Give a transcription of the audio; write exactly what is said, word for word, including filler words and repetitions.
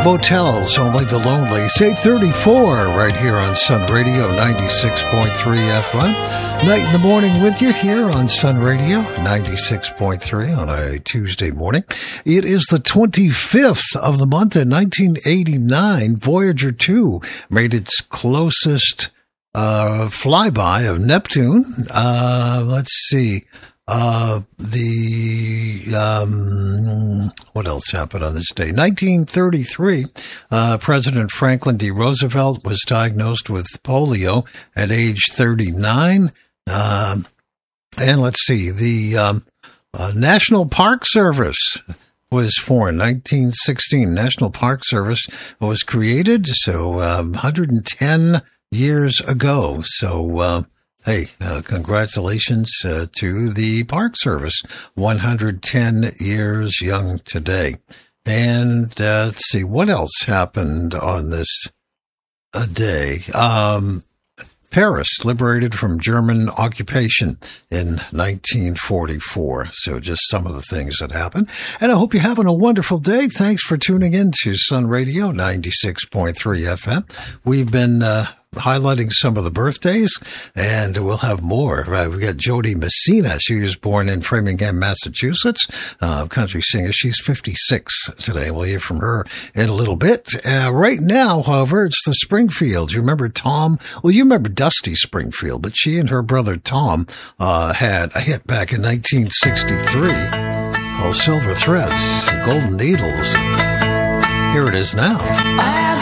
Botels, Only the Lonely. It's eight thirty-four right here on Sun Radio ninety-six point three F M. Night in the morning with you here on Sun Radio ninety-six point three on a Tuesday morning. It is the twenty-fifth of the month in nineteen eighty-nine. Voyager two made its closest uh, flyby of Neptune. Uh, let's see. Uh, the, um, what else happened on this day? nineteen thirty-three, uh, President Franklin D. Roosevelt was diagnosed with polio at age thirty-nine. Um, and let's see, the, um, uh, National Park Service was formed. nineteen sixteen, National Park Service was created. So, um, one hundred ten years ago. So, uh, Hey, uh, congratulations uh, to the Park Service, one hundred ten years young today. And uh, let's see, what else happened on this uh, day? Um, Paris, liberated from German occupation in nineteen forty-four. So just some of the things that happened. And I hope you're having a wonderful day. Thanks for tuning in to Sun Radio ninety-six point three F M. We've been uh, highlighting some of the birthdays, and we'll have more. Uh, we got Jody Messina. She was born in Framingham, Massachusetts, uh, country singer. She's fifty-six today. We'll hear from her in a little bit. Uh, right now, however, it's the Springfields. You remember Tom? Well, you remember Dusty Springfield, but she and her brother Tom uh, had a hit back in nineteen sixty-three called Silver Threads, Golden Needles. Here it is now.